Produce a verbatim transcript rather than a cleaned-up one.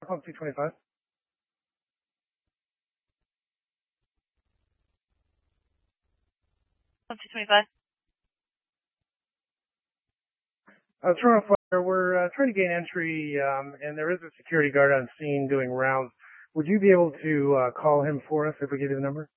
Pump two twenty-five. Pump two twenty-five. Uh, Toronto Fire, we're uh, trying to gain entry, um, and there is a security guard on scene doing rounds. Would you be able to uh, call him for us if we give you the number?